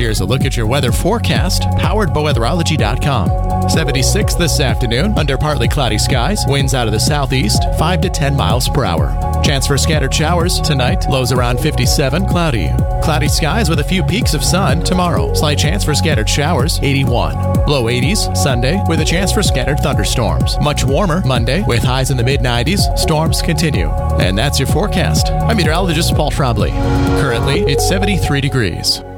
Here's a look at your weather forecast, powered by weatherology.com. 76 this afternoon, under partly cloudy skies, winds out of the southeast, 5 to 10 miles per hour. Chance for scattered showers tonight, lows around 57, cloudy. Cloudy skies with a few peaks of sun tomorrow. Slight chance for scattered showers, 81. Low 80s Sunday with a chance for scattered thunderstorms. Much warmer Monday with highs in the mid-90s. Storms continue. And that's your forecast. I'm meteorologist Paul Trombley. Currently, it's 73 degrees.